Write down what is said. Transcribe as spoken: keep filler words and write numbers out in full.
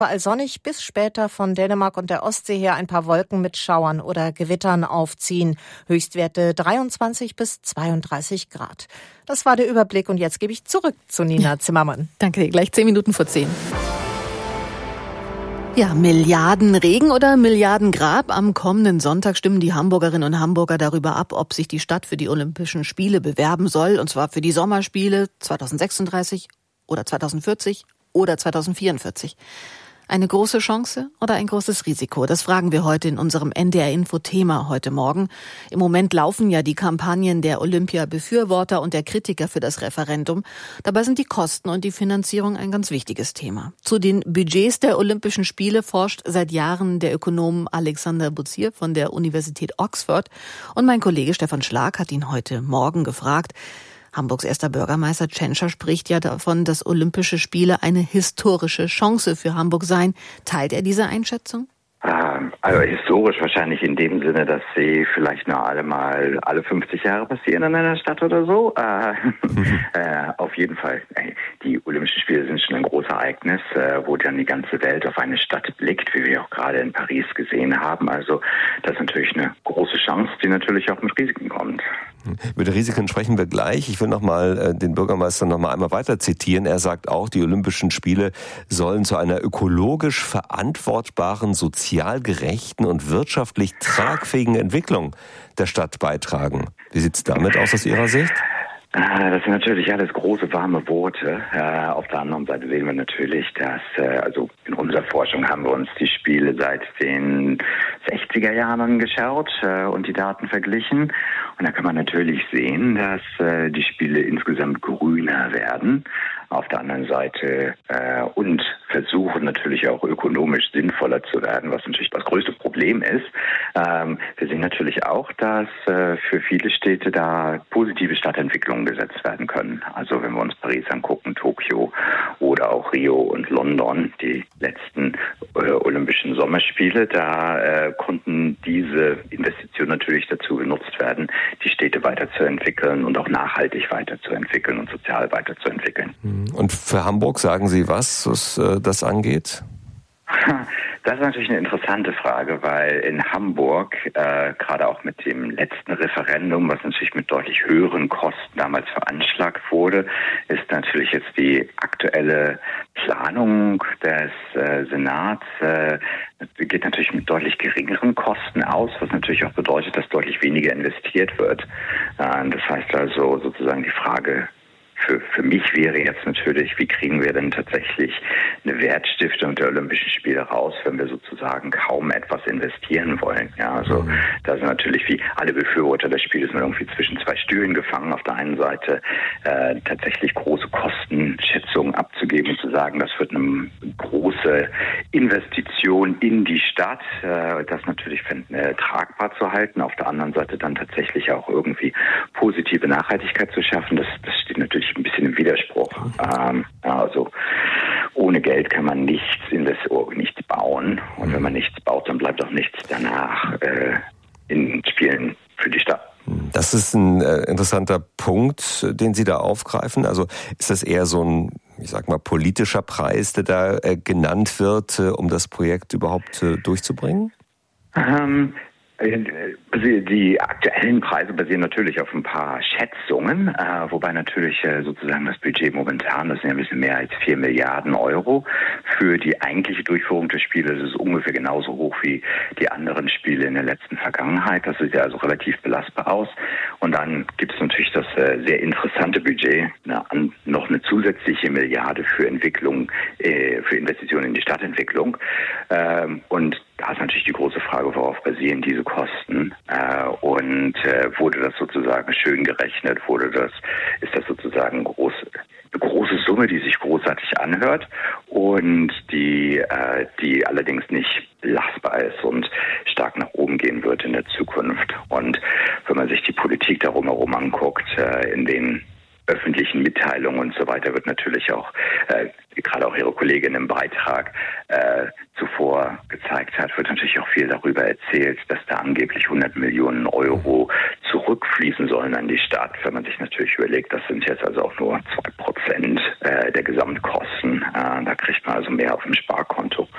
Überall sonnig bis später von Dänemark und der Ostsee her ein paar Wolken mit Schauern oder Gewittern aufziehen. Höchstwerte dreiundzwanzig bis zweiunddreißig Grad. Das war der Überblick und jetzt gebe ich zurück zu Nina Zimmermann. Danke dir, gleich zehn Minuten vor zehn. Ja, Milliarden Regen oder Milliarden Grab? Am kommenden Sonntag stimmen die Hamburgerinnen und Hamburger darüber ab, ob sich die Stadt für die Olympischen Spiele bewerben soll. Und zwar für die Sommerspiele zweitausendsechsunddreißig oder zweitausendvierzig oder zweitausendvierundvierzig. Eine große Chance oder ein großes Risiko? Das fragen wir heute in unserem N D R-Info-Thema heute Morgen. Im Moment laufen ja die Kampagnen der Olympia-Befürworter und der Kritiker für das Referendum. Dabei sind die Kosten und die Finanzierung ein ganz wichtiges Thema. Zu den Budgets der Olympischen Spiele forscht seit Jahren der Ökonom Alexander Buzier von der Universität Oxford. Und mein Kollege Stefan Schlag hat ihn heute Morgen gefragt. Hamburgs erster Bürgermeister Tschentscher spricht ja davon, dass Olympische Spiele eine historische Chance für Hamburg seien. Teilt er diese Einschätzung? Also historisch wahrscheinlich in dem Sinne, dass sie vielleicht nur alle mal alle fünfzig Jahre passieren in einer Stadt oder so. Äh, äh, auf jeden Fall. Die Olympischen Spiele sind schon ein großes Ereignis, äh, wo dann die ganze Welt auf eine Stadt blickt, wie wir auch gerade in Paris gesehen haben. Also das ist natürlich eine große Chance, die natürlich auch mit Risiken kommt. Über die Risiken sprechen wir gleich. Ich will noch mal äh, den Bürgermeister noch mal einmal weiter zitieren. Er sagt auch, die Olympischen Spiele sollen zu einer ökologisch verantwortbaren, sozial gerechten und wirtschaftlich tragfähigen Entwicklung der Stadt beitragen. Wie sieht es damit aus aus Ihrer Sicht? Das sind natürlich alles große, warme Worte. Äh, auf der anderen Seite sehen wir natürlich, dass, äh, also in unserer Forschung haben wir uns die Spiele seit den sechziger Jahren angeschaut äh, und die Daten verglichen. Und da kann man natürlich sehen, dass äh, die Spiele insgesamt grüner werden. Auf der anderen Seite äh, und versuchen natürlich auch ökonomisch sinnvoller zu werden, was natürlich das größte Problem ist. Ähm, wir sehen natürlich auch, dass äh, für viele Städte da positive Stadtentwicklungen gesetzt werden können. Also wenn wir uns Paris angucken, Tokio oder auch Rio und London, die letzten äh, Olympischen Sommerspiele, da äh, konnten diese Investitionen natürlich dazu genutzt werden, die Städte weiterzuentwickeln und auch nachhaltig weiterzuentwickeln und sozial weiterzuentwickeln. Und für Hamburg sagen Sie was, was äh, das angeht? Das ist natürlich eine interessante Frage, weil in Hamburg, äh, gerade auch mit dem letzten Referendum, was natürlich mit deutlich höheren Kosten damals veranschlagt wurde, ist natürlich jetzt die aktuelle Planung des äh, Senats, äh, geht natürlich mit deutlich geringeren Kosten aus, was natürlich auch bedeutet, dass deutlich weniger investiert wird. Äh, das heißt also sozusagen die Frage, Für, für mich wäre jetzt natürlich, wie kriegen wir denn tatsächlich eine Wertstiftung der Olympischen Spiele raus, wenn wir sozusagen kaum etwas investieren wollen. Ja, also da sind natürlich wie alle Befürworter des Spiels sind irgendwie zwischen zwei Stühlen gefangen. Auf der einen Seite äh, tatsächlich große Kostenschätzungen abzugeben und zu sagen, das wird eine große Investition in die Stadt, äh, das natürlich äh, tragbar zu halten. Auf der anderen Seite dann tatsächlich auch irgendwie positive Nachhaltigkeit zu schaffen. Das, das steht natürlich ein bisschen im Widerspruch. Ähm, also ohne Geld kann man nichts in das nichts bauen. Und wenn man nichts baut, dann bleibt auch nichts danach äh, in Spielen für die Stadt. Das ist ein äh, interessanter Punkt, den Sie da aufgreifen. Also ist das eher so ein, ich sag mal, politischer Preis, der da äh, genannt wird, äh, um das Projekt überhaupt äh, durchzubringen? Ähm, Die aktuellen Preise basieren natürlich auf ein paar Schätzungen, äh, wobei natürlich äh, sozusagen das Budget momentan, das sind ja ein bisschen mehr als vier Milliarden Euro. Für die eigentliche Durchführung des Spieles ist es ungefähr genauso hoch wie die anderen Spiele in der letzten Vergangenheit. Das sieht ja also relativ belastbar aus. Und dann gibt es natürlich das äh, sehr interessante Budget, ne, an, noch eine zusätzliche Milliarde für Entwicklung, äh, für Investitionen in die Stadtentwicklung. Ähm, und da ist natürlich die große Frage, worauf basieren diese Kosten äh, und äh, wurde das sozusagen schön gerechnet, wurde das, ist das sozusagen groß, eine große Summe, die sich großartig anhört und die, äh, die allerdings nicht belastbar ist und stark nach oben gehen wird in der Zukunft. Und wenn man sich die Politik darum herum anguckt, äh, in den öffentlichen Mitteilungen und so weiter, wird natürlich auch, äh, gerade auch Ihre Kollegin im Beitrag äh, zuvor gezeigt hat, wird natürlich auch viel darüber erzählt, dass da angeblich hundert Millionen Euro zurückfließen sollen an die Stadt. Wenn man sich natürlich überlegt, das sind jetzt also auch nur zwei Prozent äh, der Gesamtkosten. Äh, da kriegt man also mehr auf dem Sparkonto.